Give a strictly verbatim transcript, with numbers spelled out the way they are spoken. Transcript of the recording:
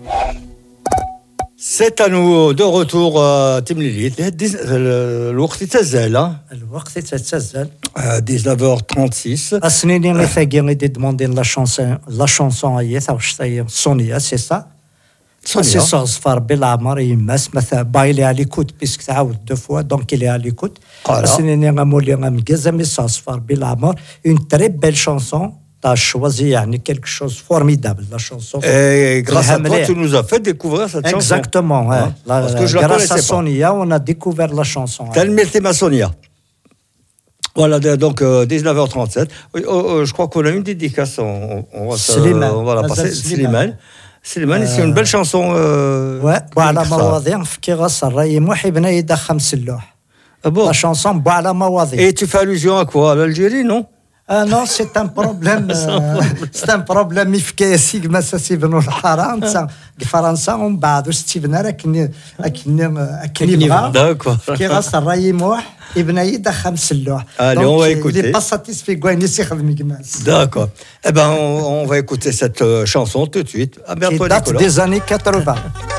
C'est à nous de retour à Tim Lilith. الوقت تزال الوقت تتزل dix-neuf heures trente-six. السنين اللي ثاقي غادي دوموندي لا شونسون لا شونسون هي تاع واش سونيا سي سا سي سا صفار بالعمر يماس مثلا بايلي على ليكوت بيسك تعاود دو فوا دونك اللي على ليكوت السنين غامولي غامكازا مي سا صفار بالعمر اون تري بيل شونسون. Tu as choisi يعني, quelque chose de formidable, la chanson. Et grâce à toi, tu nous as fait découvrir cette chanson. Exactement, ouais. Hein? La, Parce que je la grâce à Sonia, pas. on a découvert la chanson. Telle ma Sonia. Voilà, donc euh, dix-neuf heures trente-sept. Euh, euh, je crois qu'on a une dédicace, on, on, va, Slimane. on va la passer. Slimane. Slimane, c'est une belle chanson. Euh, ouais, وعلى مواضيع نفكر الراي موحي بنا يدخم سلوح. Ah bon? La chanson وعلى مواضيع. Et tu fais allusion à quoi? À l'Algérie, non? Ah non, c'est un problème. euh, c'est un problème يفكاسي ما سيبنوا الحرام تاع فرنسا ومن بعد استبنا لكن لكن لكن يبغى داكور كي غاس الراي موح ابن يدخل سلوح. Allez, on va écouter. Les passatis fait quoi ni يخدم كماس. D'accord. Eh ben on, on va écouter cette euh, chanson tout de suite. À bientôt, Qui date Nicolas. des années quatre-vingts.